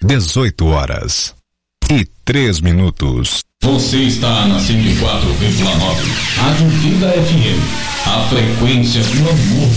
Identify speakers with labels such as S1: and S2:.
S1: 18h03.
S2: Você está na 104,9. Rádio Vida FM. A frequência do amor